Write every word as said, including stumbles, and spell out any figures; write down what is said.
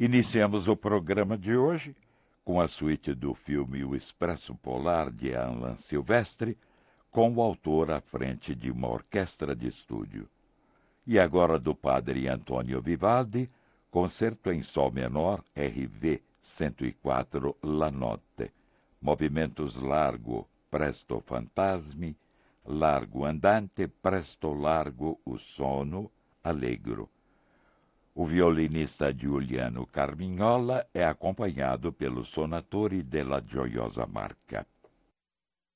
Iniciamos o programa de hoje com a suíte do filme O Expresso Polar, de Alan Silvestre, com o autor à frente de uma orquestra de estúdio. E agora do padre Antônio Vivaldi, Concerto em Sol Menor, R V cento e quatro, La Notte. Movimentos largo, presto fantasmi, largo andante, presto largo o sono, allegro. O violinista Giuliano Carmignola é acompanhado pelo Sonatori della Gioiosa Marca.